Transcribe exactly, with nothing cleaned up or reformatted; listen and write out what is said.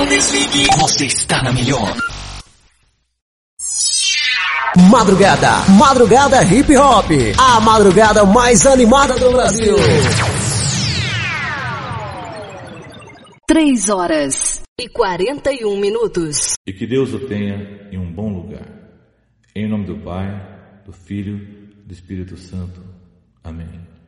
Não desligue. Você está na melhor. Madrugada, Madrugada Hip Hop, a madrugada mais animada do Brasil. Três horas e quarenta e um minutos. E que Deus o tenha em um bom lugar. Em nome do Pai, do Filho, do Espírito Santo. Amém.